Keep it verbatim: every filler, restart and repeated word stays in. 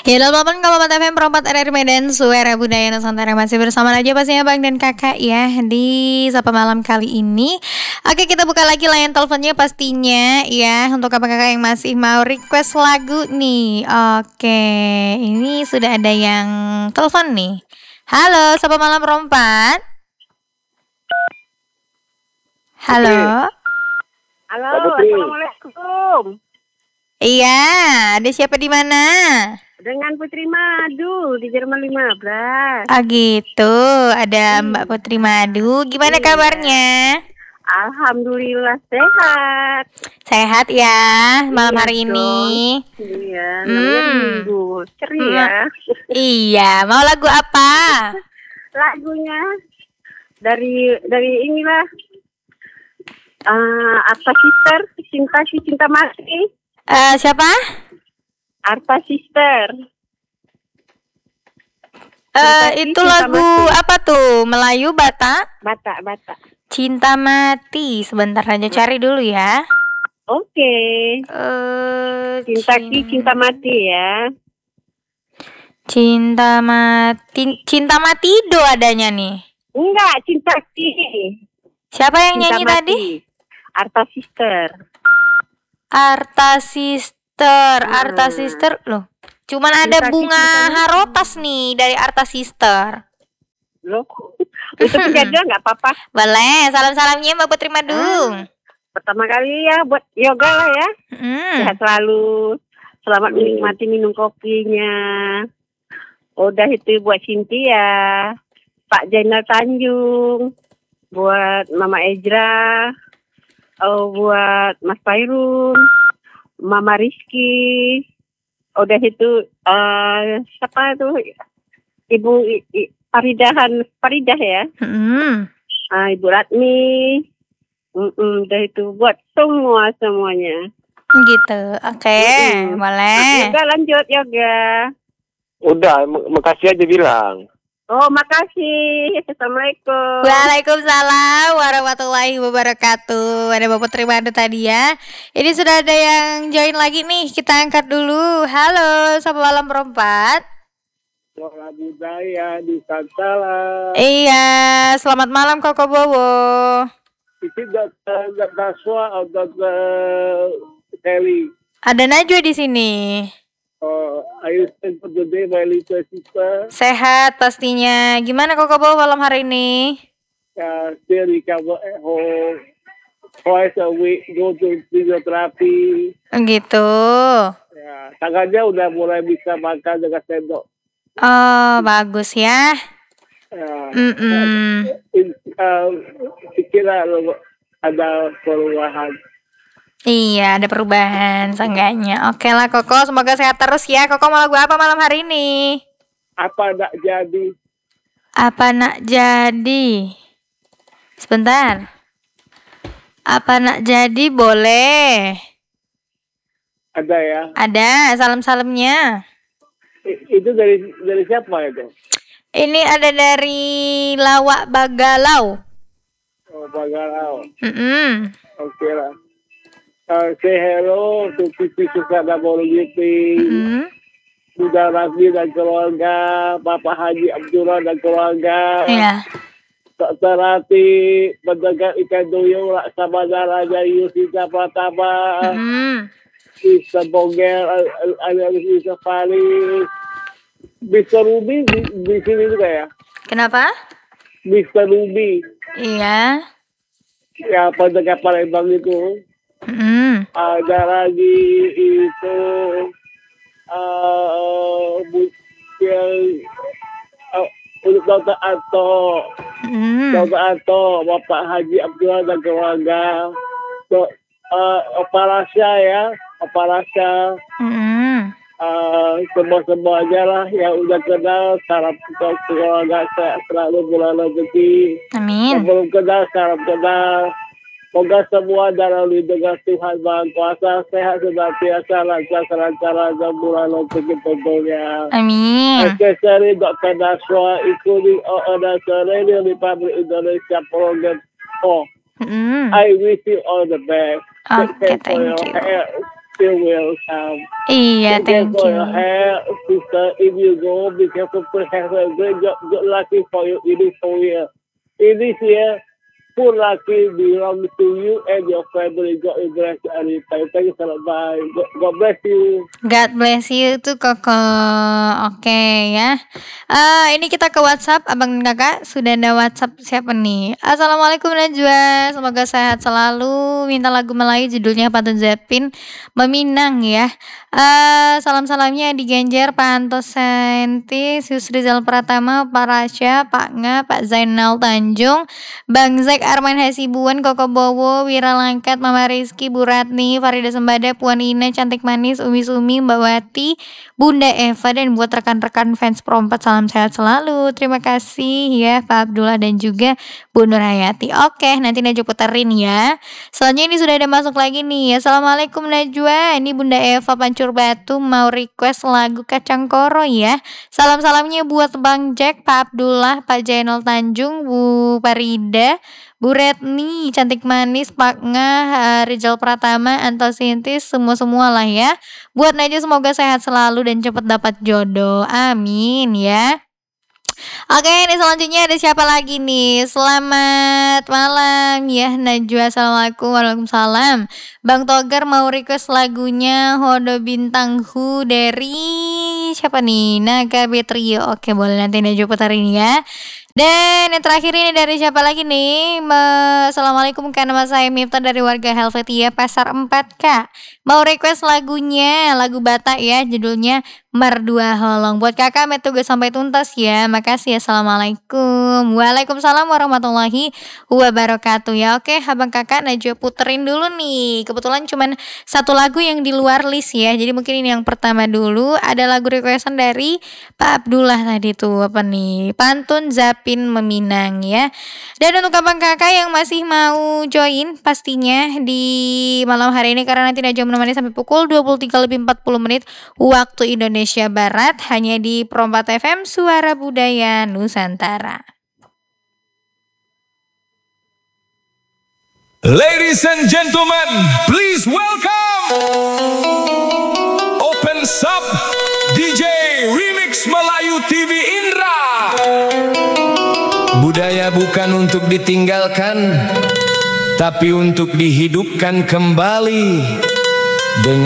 Ya, delapan koma empat F M Perempat R R Medan, Suara Budaya Nusantara. Masih bersama aja pastinya Bang dan Kakak ya di Sapa Malam kali ini. Oke, kita buka lagi layan teleponnya pastinya ya, untuk kakak-kakak yang masih mau request lagu nih. Oke, ini sudah ada yang telepon nih. Halo, Sapa Malam Perempat. Halo. Halo, assalamualaikum. Iya, ada siapa di mana? Dengan Putri Madu di Jerman lima belas. Ah gitu, ada hmm. Mbak Putri Madu. Gimana iya. kabarnya? Alhamdulillah sehat. Sehat ya malam iya, hari dong. ini. Iya, namanya hmm. minggu ceria. Hmm. Iya, mau lagu apa? Lagunya dari dari inilah. Uh, Arta Sister, cinta si cinta mati. Uh, siapa? Arta Sister. Uh, itu lagu mati. Apa tuh? Melayu Batak? Batak, Batak. Cinta mati. Sebentar aja cari dulu ya. Oke. Okay. Uh, cinta ki cinta mati ya. Cinta mati, cinta mati do adanya nih. Enggak, cinta ki. Siapa yang cinta nyanyi mati. tadi? Arta Sister. Arta Sister, hmm. Arta Sister loh. Cuman cinta ada bunga harotas nih dari Arta Sister. Loh, itu penjajah nggak apa-apa. Boleh, salam-salamnya Mbak Putri Madu. Ah, pertama kali ya buat yoga lah ya. Hmm. Sehat selalu. Selamat menikmati minum kopinya. Udah itu buat Cynthia, Pak Jainal Tanjung, buat Mama Ezra. Oh, buat Mas Pairun, Mama Rizky, udah itu uh, siapa itu Ibu I, I, Paridahan Paridah ya, mm. uh, Ibu Ratmi, mm-mm, udah itu buat semua semuanya. Gitu, oke, okay. mm-hmm. boleh. Yoga lanjut yoga. Udah, makasih aja bilang. Oh, makasih. Assalamualaikum. Waalaikumsalam warahmatullahi wabarakatuh. Ada Bapak Putri Madu tadi ya. Ini sudah ada yang join lagi nih. Kita angkat dulu. Halo, Sapa Malam Perempat. Suara budaya di Santala. Iya, selamat malam Koko Bowo. Ini Dokter Naswa atau Dokter Kelly. Ada Najwa di sini. Oh, ayo for the day, my little sister. Sehat pastinya. Gimana Koko Bowo malam hari ini? Ya, still recover at home. Twice a week, go to physiotherapy. Gitu. Ya, tangannya udah mulai bisa makan dengan sendok. Oh, bagus ya. Ya. Mm-mm. Uh, Kira ada perubahan. Iya, ada perubahan seenggaknya. Oke lah Koko, semoga sehat terus ya. Koko mau lagu apa malam hari ini? Apa nak jadi? Apa nak jadi? Sebentar. Apa nak jadi boleh? Ada ya? Ada, salam-salamnya. I- itu dari dari siapa itu? Ini ada dari Lawak Bagalau. Oh, Bagalau. Mm-mm. Oke okay lah. Uh, say hello to Pipi Sukarna Borogiti, mm-hmm. Bunda Rafi dan keluarga, Bapak Haji Abdullah dan keluarga, yeah. Dokter Rati, pendekat ikan duyung, Laksamana Raja Yusita Pratama, mm-hmm. Mister Bogel, Alialis Mister Faris, Mister Ruby di, di sini juga ya? Kenapa? Mister Ruby. Iya. Ya, pendekat Palembang itu. Mm. Ada lagi itu uh, yang uh, untuk Dokter Anto, mm. Dokter Anto, Bapak Haji Abdullah dan keluarga, Dok, uh, Oparasya ya, Oparasya, mm. uh, semua-semuanya lah yang udah kenal, salam untuk keluarga saya selalu bulan rezeki. Amin. Yang belum kenal, salam kenal. Semoga semua dalam lindungan Tuhan Maha Kuasa, sehat senantiasa, lancar lancar dan bulan rezeki tentunya. Amin. Especially Dokter Naswa, including all other Radio Republic Indonesia program. Oh, mm. I wish you all the best. Okay, thank you. feel welcome. Iya, Thank thank for you. your help, sister. If you go, be careful. Have a great job. Good lucky for you in this whole year. In this year, full lucky belongs to you and your family. God bless you anytime. Thank you so much. Bye. God, God bless you. God bless you tuh Koko. Oke ya. Eh ini kita ke WhatsApp abang dan kakak. Sudah ada WhatsApp siapa nih? Assalamualaikum Najwa. Semoga sehat selalu. Minta lagu Melayu judulnya Pantun Zapin Meminang ya. Eh salam-salamnya di Ganjar, Pak Antosenti, Sus Rizal Pratama, Pak Rasya, Pak Nga, Pak Zainal Tanjung, Bang Zek, Arman Hasibuan, Koko Bowo, Wira Langkat, Mama Rizky, Bu Ratni, Farida Sembada, Puan Ina, Cantik Manis, Umi Sumi, Mbak Wati, Bunda Eva, dan buat rekan-rekan fans Perompat salam sehat selalu. Terima kasih ya Pak Abdullah dan juga Bu Nurhayati. Oke, nanti Najwa puterin ya. Selanjutnya ini sudah ada masuk lagi nih. Assalamualaikum Najwa. Ini Bunda Eva Pancur Batu mau request lagu Kacang Koro ya. Salam-salamnya buat Bang Jack, Pak Abdullah, Pak Jainal Tanjung, Bu Parida, Bu Retni, Cantik Manis, Pak Ngah, eh, Rizal Pratama, Anto Sintis, semua-semua lah ya. Buat Najwa semoga sehat selalu dan cepat dapat jodoh. Amin ya. Oke, ini selanjutnya ada siapa lagi nih? Selamat malam ya Najwa. Assalamualaikum. Waalaikumsalam. Bang Togar mau request lagunya Hodo Bintang Hu dari siapa nih? Naga Betrio. Oke, boleh nanti Najwa putarin ya. Dan yang terakhir ini dari siapa lagi nih? Me- Assalamualaikum, kan nama saya Miftah dari warga Helvetia Pasar empat Kak. Mau request lagunya, lagu Batak ya, judulnya Merdua Holong. Buat kakak met tugas sampai tuntas ya. Makasih ya. Assalamualaikum. Waalaikumsalam warahmatullahi wabarakatuh ya. Oke, abang kakak Najwa puterin dulu nih. Kebetulan cuman satu lagu yang di luar list ya. Jadi mungkin ini yang pertama dulu. Ada lagu requestan dari Pak Abdullah tadi tuh, apa nih? Pantun Zapin Meminang ya. Dan untuk abang kakak yang masih mau join pastinya di malam hari ini, karena nanti Najwa menemani sampai pukul dua puluh tiga lebih empat puluh menit waktu Indonesia Barat, hanya di Perompat F M, Suara Budaya Nusantara. Ladies and gentlemen, please welcome Open Sub D J Remix Melayu T V Indra. Budaya bukan untuk ditinggalkan, tapi untuk dihidupkan kembali dengan